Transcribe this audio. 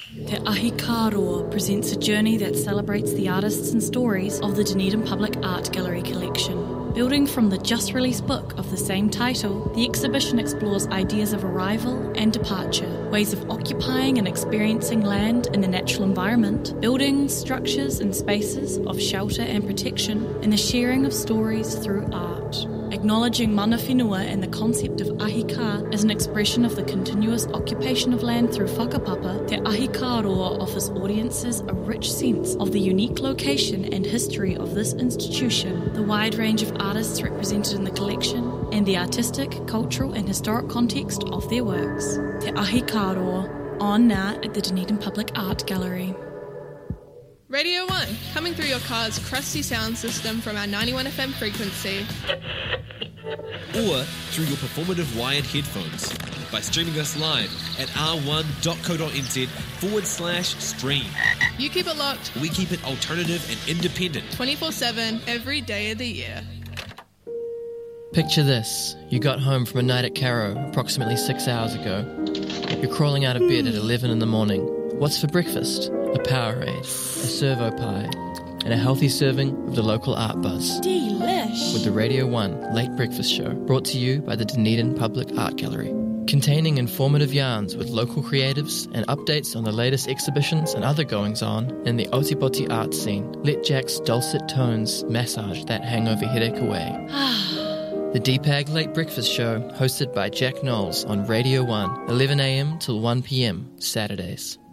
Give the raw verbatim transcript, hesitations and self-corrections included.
Te Ahi Kāroa presents a journey that celebrates the artists and stories of the Dunedin Public Art Gallery collection. Building from the just-released book of the same title, the exhibition explores ideas of arrival and departure, ways of occupying and experiencing land in the natural environment, buildings, structures and spaces of shelter and protection, and the sharing of stories through art. Acknowledging mana whenua and the concept of ahi ka as an expression of the continuous occupation of land through whakapapa, Te Ahi Kāroa offers audiences a rich sense of the unique location and history of this institution, the wide range of artists represented in the collection, and the artistic, cultural and historic context of their works. Te Ahi Kāroa, on now at the Dunedin Public Art Gallery. Radio one, coming through your car's crusty sound system from our ninety-one F M frequency. Or through your performative wired headphones by streaming us live at r one dot co dot n z forward slash stream. You keep it locked. We keep it alternative and independent. twenty-four seven, every day of the year. Picture this. You got home from a night at Caro approximately six hours ago. You're crawling out of bed at eleven in the morning. What's for breakfast? A Powerade, a servo pie, and a healthy serving of the local art buzz. Delish! With the Radio one Late Breakfast Show, brought to you by the Dunedin Public Art Gallery. Containing informative yarns with local creatives and updates on the latest exhibitions and other goings-on in the Otipoti art scene. Let Jack's dulcet tones massage that hangover headache away. The D PAG Late Breakfast Show, hosted by Jack Knowles on Radio one, eleven a m till one p m, Saturdays.